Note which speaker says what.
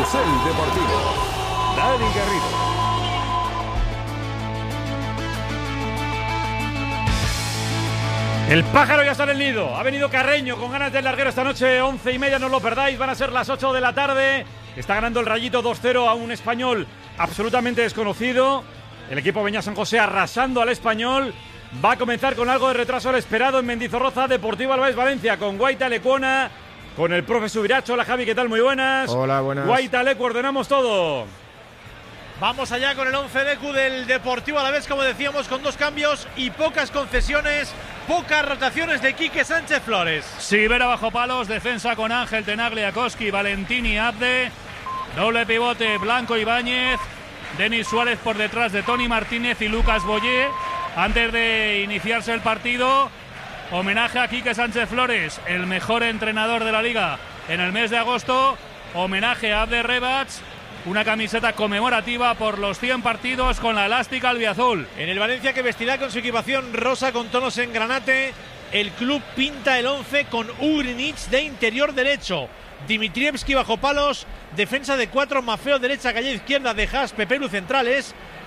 Speaker 1: Carrusel Deportivo. Dani Garrido.
Speaker 2: El pájaro ya está en el nido. Ha venido Carreño con ganas del larguero esta noche, 11:30, no os lo perdáis. Van a ser las 8 de la tarde. Está ganando el Rayito 2-0 a un Español absolutamente desconocido. El equipo Beñá San José arrasando al Español. Va a comenzar con algo de retraso el esperado en Mendizorroza, Deportivo Alavés Valencia, con Guaita Lecuona, con el profe Subiracho. Hola Javi, ¿qué tal? Muy buenas.
Speaker 3: Hola, buenas.
Speaker 2: Guaita Lecu, ordenamos todo.
Speaker 4: Vamos allá con el 11 Lecu del Deportivo Alavés, como decíamos, con 2 cambios y pocas concesiones, pocas rotaciones de Quique Sánchez Flores.
Speaker 5: Sivera bajo palos, defensa con Ángel, Tenagliakoski, Valentini, Abde, doble pivote Blanco Ibáñez, Denis Suárez por detrás de Toni Martínez y Lucas Boyé. Antes de iniciarse el partido, homenaje a Quique Sánchez Flores, el mejor entrenador de la liga en el mes de agosto. Homenaje a Abde Rebats, una camiseta conmemorativa por los 100 partidos con la elástica albiazul.
Speaker 4: En el Valencia, que vestirá con su equipación rosa con tonos en granate, el club pinta el 11 con Ugrinic de interior derecho, Dimitrievski bajo palos, defensa de 4, Mafeo derecha, Calle izquierda, de Haas, Pepelu centrales,